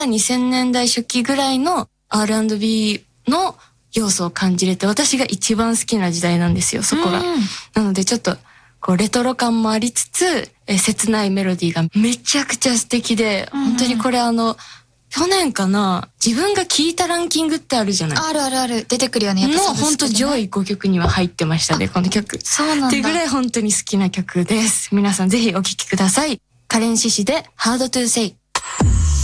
2000年代初期ぐらいの R&B の要素を感じれて、私が一番好きな時代なんですよ、そこが。なのでちょっとこうレトロ感もありつつ、切ないメロディーがめちゃくちゃ素敵で、本当にこれ去年かな、自分が聴いたランキングってあるじゃない。 あるあるある。出てくるよね。やっぱの本当上位5曲には入ってましたね、この曲。 そうなんだ。 っていうぐらい本当に好きな曲です。皆さんぜひお聴きください。カレンシシで Hard to Say。